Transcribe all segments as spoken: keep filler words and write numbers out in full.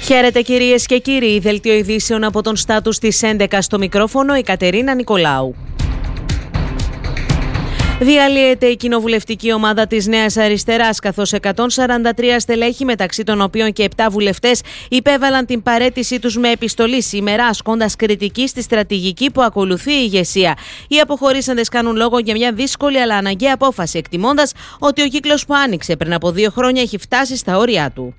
Χαίρετε κυρίες και κύριοι, δελτίο ειδήσεων από τον Στάτους της έντεκα, στο μικρόφωνο η Κατερίνα Νικολάου. Διαλύεται η κοινοβουλευτική ομάδα της Νέας Αριστεράς, καθώς εκατόν σαράντα τρία στελέχη, μεταξύ των οποίων και επτά βουλευτές, υπέβαλαν την παραίτησή τους με επιστολή σήμερα, ασκώντας κριτική στη στρατηγική που ακολουθεί η ηγεσία. Οι αποχωρήσαντες κάνουν λόγο για μια δύσκολη αλλά αναγκαία απόφαση, εκτιμώντας ότι ο κύκλος που άνοιξε πριν από δύο χρόνια έχει φτάσει στα όρια του.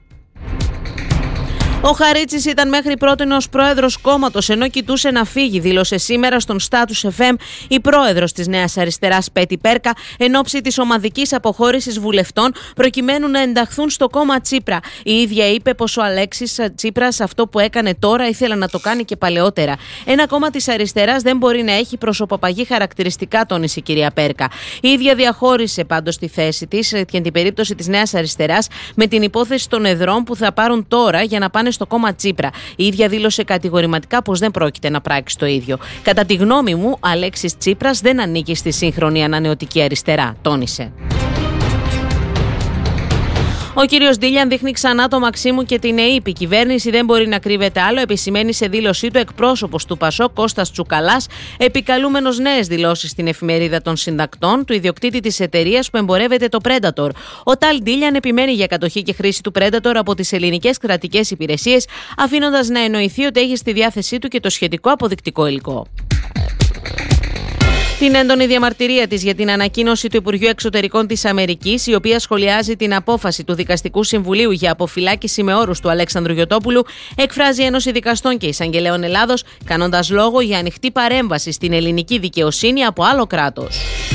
Ο Χαρίτσης ήταν μέχρι πρότιν ως πρόεδρος κόμματος, ενώ κοιτούσε να φύγει, δήλωσε σήμερα στον Status εφ εμ η πρόεδρος της Νέας Αριστεράς Πέτη Πέρκα, εν ώψη της ομαδικής αποχώρησης βουλευτών, προκειμένου να ενταχθούν στο κόμμα Τσίπρα. Η ίδια είπε πως ο Αλέξης Τσίπρας αυτό που έκανε τώρα ήθελε να το κάνει και παλαιότερα. Ένα κόμμα της αριστεράς δεν μπορεί να έχει προσωποπαγή χαρακτηριστικά, τόνισε η κυρία Πέρκα. Η ίδια διαχώρισε πάντως τη θέση της για την περίπτωση της Νέας Αριστεράς με την υπόθεση των εδρών που θα πάρουν τώρα για να πάνε στο κόμμα Τσίπρα. Η ίδια δήλωσε κατηγορηματικά πως δεν πρόκειται να πράξει το ίδιο. Κατά τη γνώμη μου, ο Αλέξης Τσίπρας δεν ανήκει στη σύγχρονη ανανεωτική αριστερά, τόνισε. Ο κύριος Ντίλιαν δείχνει ξανά το Μαξίμου και την ΕΥΠ. Η κυβέρνηση δεν μπορεί να κρύβεται άλλο, επισημαίνει σε δήλωσή του εκπρόσωπος του Πασόκ Κώστας Τσουκαλάς, επικαλούμενος νέες δηλώσεις στην εφημερίδα των συντακτών του ιδιοκτήτη της εταιρείας που εμπορεύεται το Predator. Ο Ταλ Ντίλιαν επιμένει για κατοχή και χρήση του Predator από τις ελληνικές κρατικές υπηρεσίες, αφήνοντας να εννοηθεί ότι έχει στη διάθεσή του και το σχετικό αποδεικτικό υλικό. Την έντονη διαμαρτυρία της για την ανακοίνωση του Υπουργείου Εξωτερικών της Αμερικής, η οποία σχολιάζει την απόφαση του Δικαστικού Συμβουλίου για αποφυλάκηση με όρους του Αλέξανδρου Γιωτόπουλου, εκφράζει η Ένωση Δικαστών και Εισαγγελέων Ελλάδος, κάνοντας λόγο για ανοιχτή παρέμβαση στην ελληνική δικαιοσύνη από άλλο κράτος.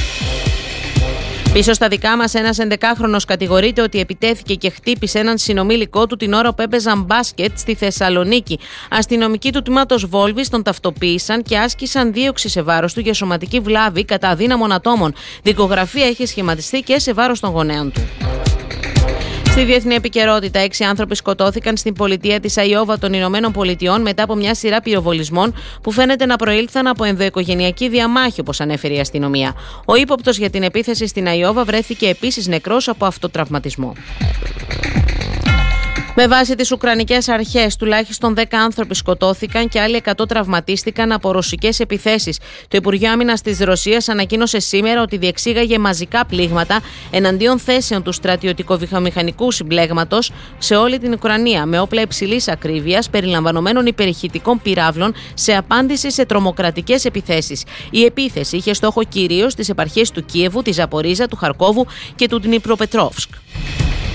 Πίσω στα δικά μας, ένας ενδεκάχρονος κατηγορείται ότι επιτέθηκε και χτύπησε έναν συνομήλικό του την ώρα που έπαιζαν μπάσκετ στη Θεσσαλονίκη. Αστυνομικοί του τμήματος Βόλβης τον ταυτοποίησαν και άσκησαν δίωξη σε βάρος του για σωματική βλάβη κατά αδύναμων ατόμων. Δικογραφία έχει σχηματιστεί και σε βάρος των γονέων του. Στη διεθνή επικαιρότητα, έξι άνθρωποι σκοτώθηκαν στην πολιτεία της Αϊόβα των Ηνωμένων Πολιτειών μετά από μια σειρά πυροβολισμών που φαίνεται να προήλθαν από ενδοοικογενειακή διαμάχη, όπως ανέφερε η αστυνομία. Ο ύποπτος για την επίθεση στην Αϊόβα βρέθηκε επίσης νεκρός από αυτοτραυματισμό. Με βάση τις Ουκρανικές αρχές, τουλάχιστον δέκα άνθρωποι σκοτώθηκαν και άλλοι εκατό τραυματίστηκαν από ρωσικές επιθέσεις. Το Υπουργείο Άμυνας της Ρωσίας ανακοίνωσε σήμερα ότι διεξήγαγε μαζικά πλήγματα εναντίον θέσεων του στρατιωτικο-βιομηχανικού συμπλέγματος σε όλη την Ουκρανία, με όπλα υψηλής ακρίβειας περιλαμβανομένων υπερηχητικών πυράβλων, σε απάντηση σε τρομοκρατικές επιθέσεις. Η επίθεση είχε στόχο κυρίως τις επαρχίες του Κίεβου, τη Ζαπορίζα, του Χαρκόβου και του Ντνιπροπετρόβσκ.